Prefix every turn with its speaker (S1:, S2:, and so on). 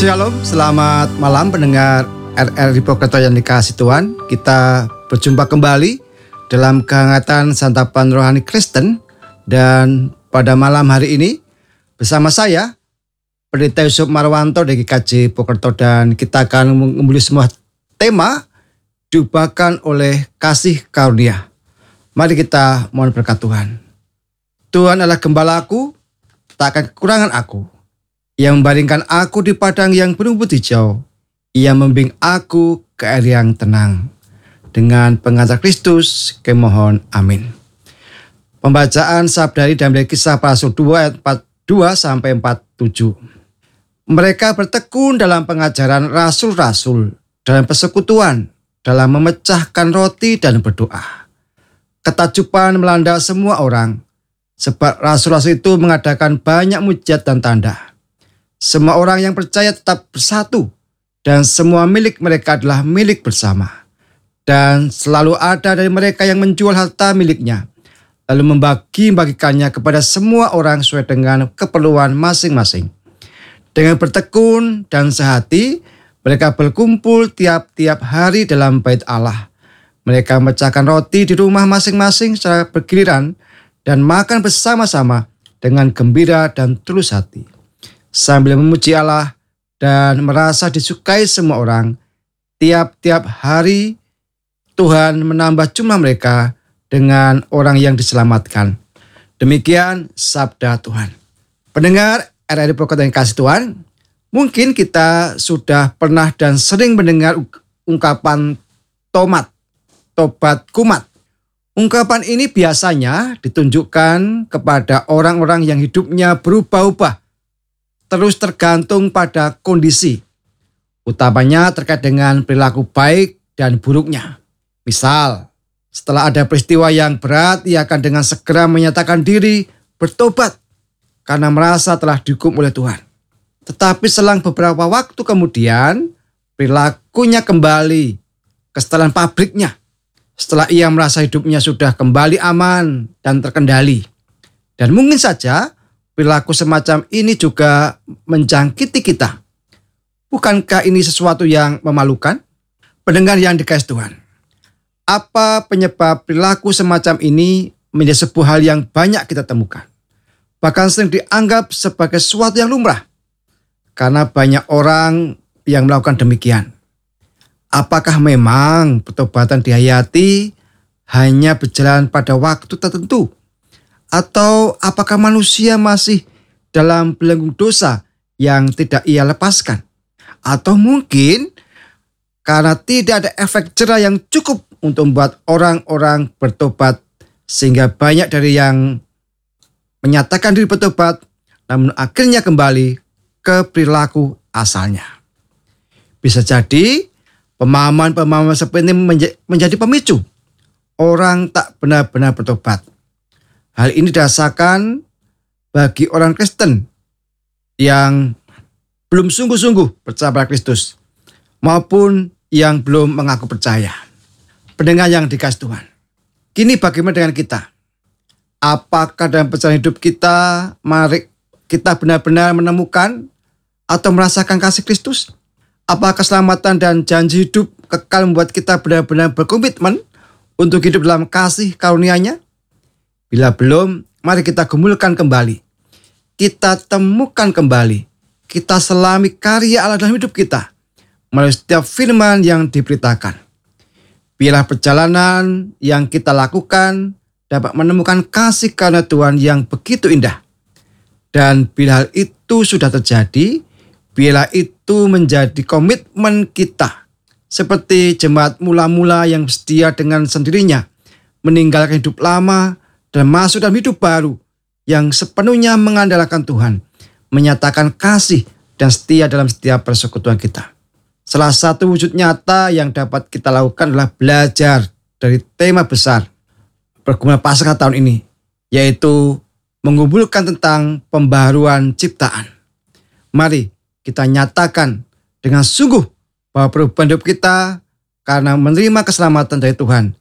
S1: Shalom, selamat malam pendengar RRI Purwokerto yang dikasihi Tuhan. Kita berjumpa kembali dalam kehangatan santapan rohani Kristen. Dan pada malam hari ini bersama saya, Pendeta Yusuf Marwanto dari GKJ Purwokerto. Dan kita akan mengulik sebuah tema diubahkan oleh kasih karunia. Mari kita mohon berkat Tuhan. Tuhan adalah gembalaku, tak akan kekurangan aku. Ia membaringkan aku di padang yang berumput hijau. Ia membimbing aku ke air yang tenang. Dengan pengajar Kristus, kemohon amin. Pembacaan sabda dalam Kisah Para Rasul 2 ayat 42 sampai 47. Mereka bertekun dalam pengajaran rasul-rasul, dalam persekutuan, dalam memecahkan roti dan berdoa. Ketajuban melanda semua orang, sebab rasul-rasul itu mengadakan banyak mujizat dan tanda. Semua orang yang percaya tetap bersatu, dan semua milik mereka adalah milik bersama. Dan selalu ada dari mereka yang menjual harta miliknya, lalu membagi-bagikannya kepada semua orang sesuai dengan keperluan masing-masing. Dengan bertekun dan sehati, mereka berkumpul tiap-tiap hari dalam bait Allah. Mereka memecahkan roti di rumah masing-masing secara bergiliran dan makan bersama-sama dengan gembira dan tulus hati. Sambil memuji Allah dan merasa disukai semua orang, tiap-tiap hari Tuhan menambah jumlah mereka dengan orang yang diselamatkan. Demikian sabda Tuhan. Pendengar RRI Purwokerto yang kasih Tuhan, mungkin kita sudah pernah dan sering mendengar ungkapan tobat kumat. Ungkapan ini biasanya ditunjukkan kepada orang-orang yang hidupnya berubah-ubah, terus tergantung pada kondisi, utamanya terkait dengan perilaku baik dan buruknya. Misal, setelah ada peristiwa yang berat, ia akan dengan segera menyatakan diri bertobat karena merasa telah dihukum oleh Tuhan. Tetapi selang beberapa waktu kemudian, perilakunya kembali ke setelan pabriknya. Setelah ia merasa hidupnya sudah kembali aman dan terkendali. Dan mungkin saja perilaku semacam ini juga menjangkiti kita. Bukankah ini sesuatu yang memalukan? Pendengar yang dikasihi Tuhan, apa penyebab perilaku semacam ini menjadi sebuah hal yang banyak kita temukan? Bahkan sering dianggap sebagai sesuatu yang lumrah. Karena banyak orang yang melakukan demikian. Apakah memang pertobatan dihayati hanya berjalan pada waktu tertentu? Atau apakah manusia masih dalam belenggu dosa yang tidak ia lepaskan? Atau mungkin karena tidak ada efek jera yang cukup untuk membuat orang-orang bertobat, sehingga banyak dari yang menyatakan diri bertobat namun akhirnya kembali ke perilaku asalnya. Bisa jadi pemahaman-pemahaman seperti ini menjadi pemicu orang tak benar-benar bertobat. Hal ini dirasakan bagi orang Kristen yang belum sungguh-sungguh percaya pada Kristus maupun yang belum mengaku percaya. Pendengar yang dikasihi Tuhan, kini bagaimana dengan kita? Apakah dalam perjalanan hidup kita, mari kita benar-benar menemukan atau merasakan kasih Kristus? Apakah keselamatan dan janji hidup kekal membuat kita benar-benar berkomitmen untuk hidup dalam kasih karunia-Nya? Bila belum, mari kita gumulkan kembali. Kita temukan kembali. Kita selami karya Allah dalam hidup kita melalui setiap firman yang diberitakan. Biarlah perjalanan yang kita lakukan dapat menemukan kasih karunia Tuhan yang begitu indah. Dan bila hal itu sudah terjadi, biarlah itu menjadi komitmen kita. Seperti jemaat mula-mula yang setia dengan sendirinya, meninggalkan hidup lama dan masuk dalam hidup baru yang sepenuhnya mengandalkan Tuhan, menyatakan kasih dan setia dalam setiap persekutuan kita. Salah satu wujud nyata yang dapat kita lakukan adalah belajar dari tema besar pergumulan Paskah tahun ini, yaitu mengumpulkan tentang pembaharuan ciptaan. Mari kita nyatakan dengan sungguh bahwa perubahan hidup kita karena menerima keselamatan dari Tuhan